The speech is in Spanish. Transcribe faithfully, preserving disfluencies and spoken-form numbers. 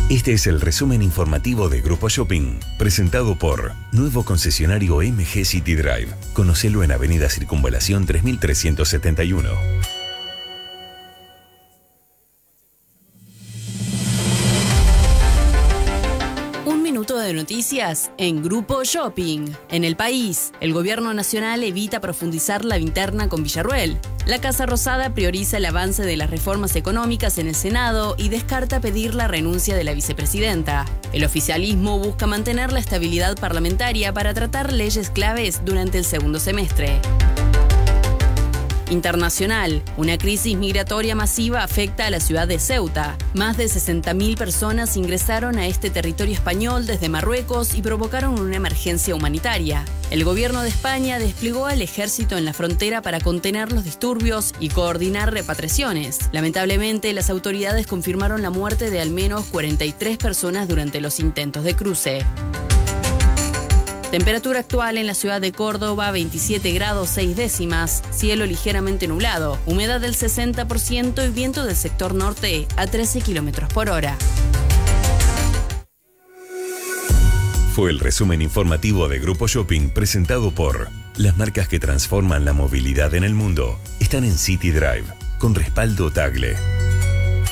Este es el resumen informativo de Grupo Shopping, presentado por Nuevo Concesionario M G City Drive. Conocelo en Avenida Circunvalación tres mil trescientos setenta y uno. De noticias en Grupo Shopping. En el país, el gobierno nacional evita profundizar la interna con Villarruel. La Casa Rosada prioriza el avance de las reformas económicas en el Senado y descarta pedir la renuncia de la vicepresidenta. El oficialismo busca mantener la estabilidad parlamentaria para tratar leyes claves durante el segundo semestre. Internacional. Una crisis migratoria masiva afecta a la ciudad de Ceuta. Más de sesenta mil personas ingresaron a este territorio español desde Marruecos y provocaron una emergencia humanitaria. El gobierno de España desplegó al ejército en la frontera para contener los disturbios y coordinar repatriaciones. Lamentablemente, las autoridades confirmaron la muerte de al menos cuarenta y tres personas durante los intentos de cruce. Temperatura actual en la ciudad de Córdoba, veintisiete grados seis décimas, cielo ligeramente nublado, humedad del sesenta por ciento y viento del sector norte a trece kilómetros por hora. Fue el resumen informativo de Grupo Shopping presentado por las marcas que transforman la movilidad en el mundo. Están en City Drive, con respaldo Tagle.